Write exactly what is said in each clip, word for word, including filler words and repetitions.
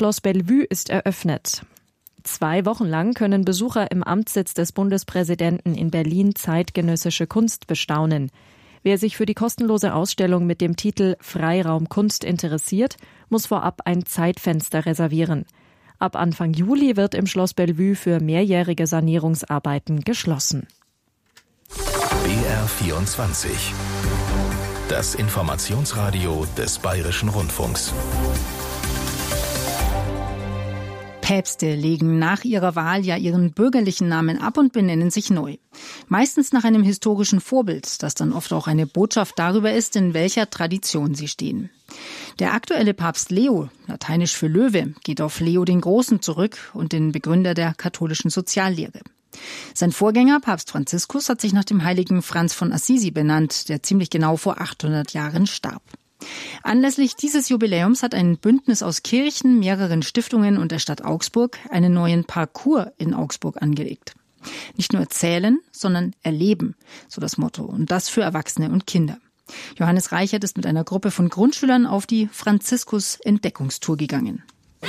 Schloss Bellevue ist eröffnet. Zwei Wochen lang können Besucher im Amtssitz des Bundespräsidenten in Berlin zeitgenössische Kunst bestaunen. Wer sich für die kostenlose Ausstellung mit dem Titel Freiraum Kunst interessiert, muss vorab ein Zeitfenster reservieren. Ab Anfang Juli wird im Schloss Bellevue für mehrjährige Sanierungsarbeiten geschlossen. B R vierundzwanzig. Das Informationsradio des Bayerischen Rundfunks. Päpste legen nach ihrer Wahl ja ihren bürgerlichen Namen ab und benennen sich neu. Meistens nach einem historischen Vorbild, das dann oft auch eine Botschaft darüber ist, in welcher Tradition sie stehen. Der aktuelle Papst Leo, lateinisch für Löwe, geht auf Leo den Großen zurück und den Begründer der katholischen Soziallehre. Sein Vorgänger, Papst Franziskus, hat sich nach dem heiligen Franz von Assisi benannt, der ziemlich genau vor achthundert Jahren starb. Anlässlich dieses Jubiläums hat ein Bündnis aus Kirchen, mehreren Stiftungen und der Stadt Augsburg einen neuen Parcours in Augsburg angelegt. Nicht nur erzählen, sondern erleben, so das Motto. Und das für Erwachsene und Kinder. Johannes Reichert ist mit einer Gruppe von Grundschülern auf die Franziskus-Entdeckungstour gegangen.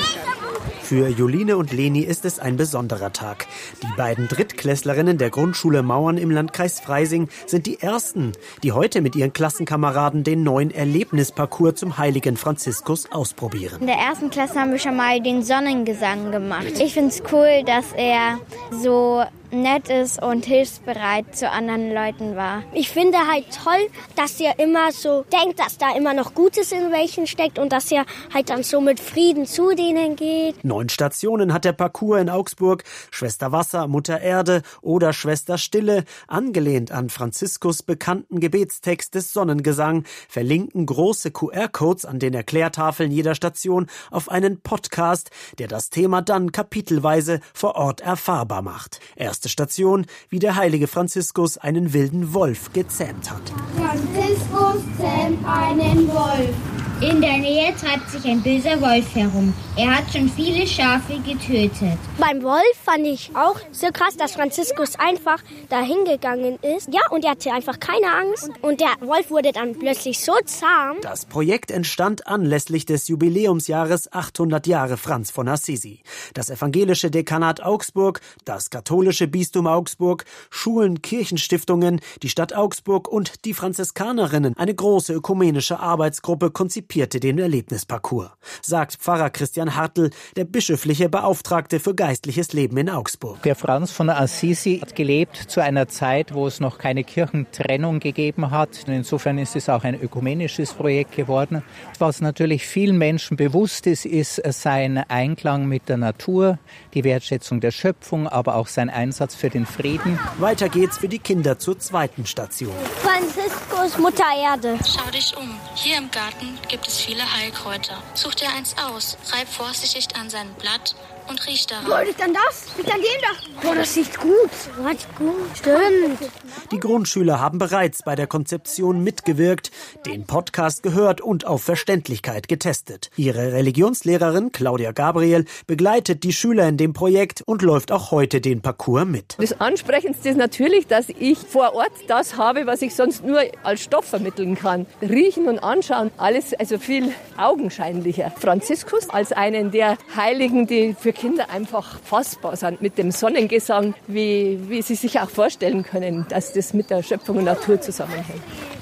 Für Joline und Leni ist es ein besonderer Tag. Die beiden Drittklässlerinnen der Grundschule Mauern im Landkreis Freising sind die ersten, die heute mit ihren Klassenkameraden den neuen Erlebnisparcours zum heiligen Franziskus ausprobieren. In der ersten Klasse haben wir schon mal den Sonnengesang gemacht. Ich finde es cool, dass er so nett ist und hilfsbereit zu anderen Leuten war. Ich finde halt toll, dass er immer so denkt, dass da immer noch Gutes in welchen steckt und dass er halt dann so mit Frieden zu denen geht. Neun Stationen hat der Parcours in Augsburg. Schwester Wasser, Mutter Erde oder Schwester Stille, angelehnt an Franziskus bekannten Gebetstext des Sonnengesang, verlinken große Q R-Codes an den Erklärtafeln jeder Station auf einen Podcast, der das Thema dann kapitelweise vor Ort erfahrbar macht. Erste Station, wie der heilige Franziskus einen wilden Wolf gezähmt hat. Franziskus zähmt einen Wolf. In der Nähe treibt sich ein böser Wolf herum. Er hat schon viele Schafe getötet. Beim Wolf fand ich auch so krass, dass Franziskus einfach dahin gegangen ist. Ja, und er hatte einfach keine Angst. Und der Wolf wurde dann plötzlich so zahm. Das Projekt entstand anlässlich des Jubiläumsjahres achthundert Jahre Franz von Assisi. Das evangelische Dekanat Augsburg, das katholische Bistum Augsburg, Schulen, Kirchenstiftungen, die Stadt Augsburg und die Franziskanerinnen, eine große ökumenische Arbeitsgruppe konzipierte den Erlebnisparcours, sagt Pfarrer Christian Hartl, der bischöfliche Beauftragte für geistliches Leben in Augsburg. Der Franz von Assisi hat gelebt zu einer Zeit, wo es noch keine Kirchentrennung gegeben hat. Insofern ist es auch ein ökumenisches Projekt geworden. Was natürlich vielen Menschen bewusst ist, ist sein Einklang mit der Natur, die Wertschätzung der Schöpfung, aber auch sein Einsatz für den Frieden. Weiter geht's für die Kinder zur zweiten Station. Franziskus, Mutter Erde. Schau dich um. Hier im Garten gibt es viele Heilkräuter. Such dir eins aus, reib vorsichtig an sein Blatt und riech daran. Boah, ist dann das? Ist dann dem da? Boah, das riecht gut. Riecht gut. Stimmt. Die Grundschüler haben bereits bei der Konzeption mitgewirkt, den Podcast gehört und auf Verständlichkeit getestet. Ihre Religionslehrerin Claudia Gabriel begleitet die Schüler in dem Projekt und läuft auch heute den Parcours mit. Das Ansprechendste ist natürlich, dass ich vor Ort das habe, was ich sonst nur als Stoff vermitteln kann. Riechen und anschauen, alles also viel augenscheinlicher. Franziskus als einen der Heiligen, die für Kinder einfach fassbar sind mit dem Sonnengesang, wie, wie sie sich auch vorstellen können, dass das mit der Schöpfung und Natur zusammenhängt.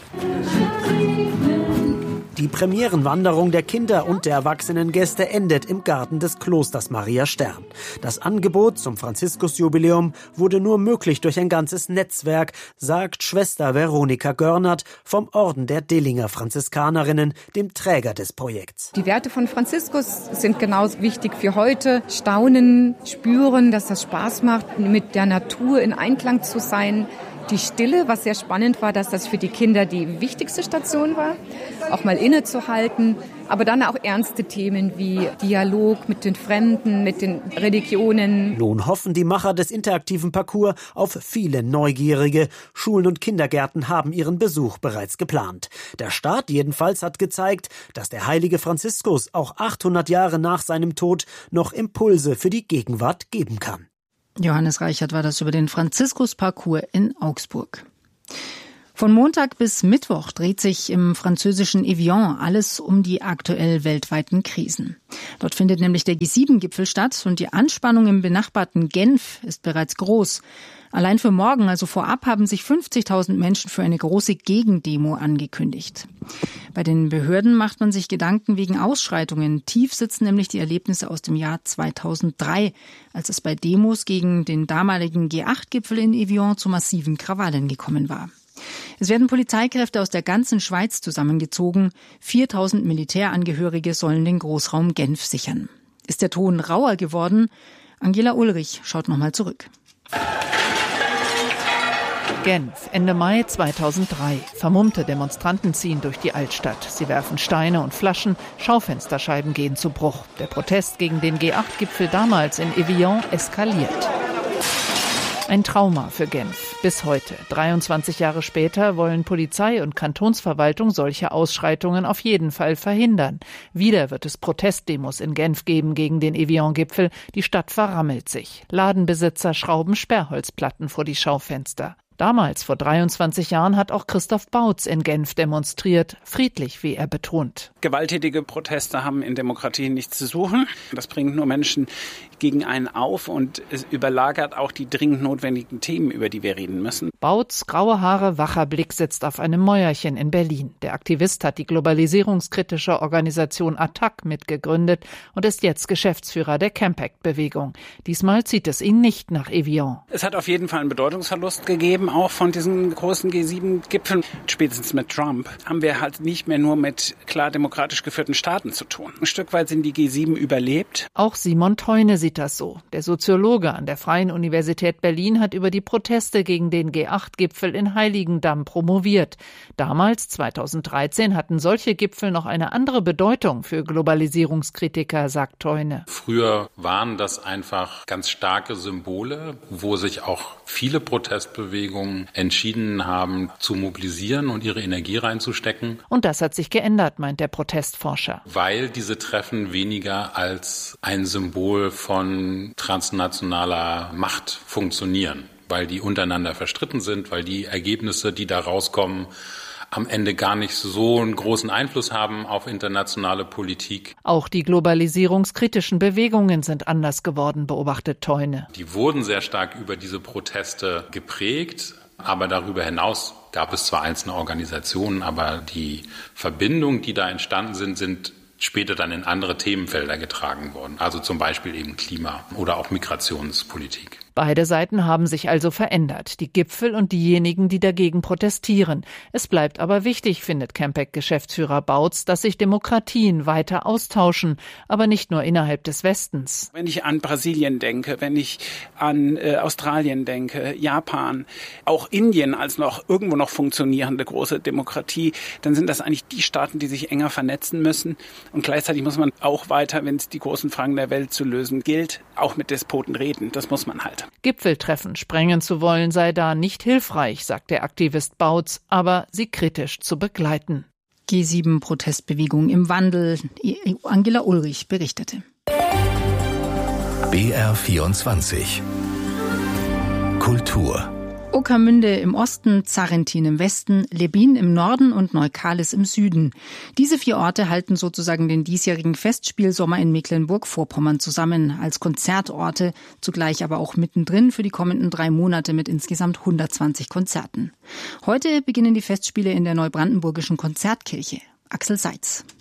Die Premierenwanderung der Kinder und der erwachsenen Gäste endet im Garten des Klosters Maria Stern. Das Angebot zum Franziskusjubiläum wurde nur möglich durch ein ganzes Netzwerk, sagt Schwester Veronika Görnert vom Orden der Dillinger Franziskanerinnen, dem Träger des Projekts. Die Werte von Franziskus sind genauso wichtig für heute. Staunen, spüren, dass das Spaß macht, mit der Natur in Einklang zu sein. Die Stille, was sehr spannend war, dass das für die Kinder die wichtigste Station war, auch mal innezuhalten, aber dann auch ernste Themen wie Dialog mit den Fremden, mit den Religionen. Nun hoffen die Macher des interaktiven Parcours auf viele Neugierige. Schulen und Kindergärten haben ihren Besuch bereits geplant. Der Start jedenfalls hat gezeigt, dass der heilige Franziskus auch achthundert Jahre nach seinem Tod noch Impulse für die Gegenwart geben kann. Johannes Reichert war das über den Franziskus-Parcours in Augsburg. Von Montag bis Mittwoch dreht sich im französischen Evian alles um die aktuell weltweiten Krisen. Dort findet nämlich der G sieben Gipfel statt und die Anspannung im benachbarten Genf ist bereits groß. Allein für morgen, also vorab, haben sich fünfzigtausend Menschen für eine große Gegendemo angekündigt. Bei den Behörden macht man sich Gedanken wegen Ausschreitungen. Tief sitzen nämlich die Erlebnisse aus dem Jahr zweitausenddrei, als es bei Demos gegen den damaligen G acht Gipfel in Evian zu massiven Krawallen gekommen war. Es werden Polizeikräfte aus der ganzen Schweiz zusammengezogen. viertausend Militärangehörige sollen den Großraum Genf sichern. Ist der Ton rauer geworden? Angela Ulrich schaut nochmal zurück. Genf, Ende Mai zweitausenddrei. Vermummte Demonstranten ziehen durch die Altstadt. Sie werfen Steine und Flaschen, Schaufensterscheiben gehen zu Bruch. Der Protest gegen den G acht Gipfel damals in Evian eskaliert. Ein Trauma für Genf. Bis heute, dreiundzwanzig Jahre später, wollen Polizei und Kantonsverwaltung solche Ausschreitungen auf jeden Fall verhindern. Wieder wird es Protestdemos in Genf geben gegen den Evian-Gipfel. Die Stadt verrammelt sich. Ladenbesitzer schrauben Sperrholzplatten vor die Schaufenster. Damals, vor dreiundzwanzig Jahren, hat auch Christoph Bautz in Genf demonstriert, friedlich, wie er betont. Gewalttätige Proteste haben in Demokratien nichts zu suchen. Das bringt nur Menschen gegen einen auf und es überlagert auch die dringend notwendigen Themen, über die wir reden müssen. Bautz, graue Haare, wacher Blick, sitzt auf einem Mäuerchen in Berlin. Der Aktivist hat die globalisierungskritische Organisation Attac mitgegründet und ist jetzt Geschäftsführer der Campact-Bewegung. Diesmal zieht es ihn nicht nach Evian. Es hat auf jeden Fall einen Bedeutungsverlust gegeben, auch von diesen großen G sieben Gipfeln. Spätestens mit Trump haben wir halt nicht mehr nur mit klar demokratisch geführten Staaten zu tun. Ein Stück weit sind die G sieben überlebt. Auch Simon Theune sieht das so. Der Soziologe an der Freien Universität Berlin hat über die Proteste gegen den G acht Gipfel in Heiligendamm promoviert. Damals, zweitausenddreizehn, hatten solche Gipfel noch eine andere Bedeutung für Globalisierungskritiker, sagt Theune. Früher waren das einfach ganz starke Symbole, wo sich auch viele Protestbewegungen entschieden haben, zu mobilisieren und ihre Energie reinzustecken. Und das hat sich geändert, meint der Protestforscher. Weil diese Treffen weniger als ein Symbol von transnationaler Macht funktionieren, weil die untereinander verstritten sind, weil die Ergebnisse, die da rauskommen, am Ende gar nicht so einen großen Einfluss haben auf internationale Politik. Auch die globalisierungskritischen Bewegungen sind anders geworden, beobachtet Theune. Die wurden sehr stark über diese Proteste geprägt, aber darüber hinaus gab es zwar einzelne Organisationen, aber die Verbindungen, die da entstanden sind, sind später dann in andere Themenfelder getragen worden, also zum Beispiel eben Klima oder auch Migrationspolitik. Beide Seiten haben sich also verändert, die Gipfel und diejenigen, die dagegen protestieren. Es bleibt aber wichtig, findet Campact-Geschäftsführer Bautz, dass sich Demokratien weiter austauschen, aber nicht nur innerhalb des Westens. Wenn ich an Brasilien denke, wenn ich an äh, Australien denke, Japan, auch Indien als noch irgendwo noch funktionierende große Demokratie, dann sind das eigentlich die Staaten, die sich enger vernetzen müssen. Und gleichzeitig muss man auch weiter, wenn es die großen Fragen der Welt zu lösen gilt, auch mit Despoten reden. Das muss man halt. Gipfeltreffen sprengen zu wollen sei da nicht hilfreich, sagt der Aktivist Bautz, aber sie kritisch zu begleiten. G sieben Protestbewegung im Wandel. Angela Ulrich berichtete. B R vierundzwanzig Kultur. Ueckermünde im Osten, Zarrentin im Westen, Lebin im Norden und Neukalis im Süden. Diese vier Orte halten sozusagen den diesjährigen Festspielsommer in Mecklenburg-Vorpommern zusammen als Konzertorte, zugleich aber auch mittendrin für die kommenden drei Monate mit insgesamt hundertzwanzig Konzerten. Heute beginnen die Festspiele in der Neubrandenburgischen Konzertkirche. Axel Seitz.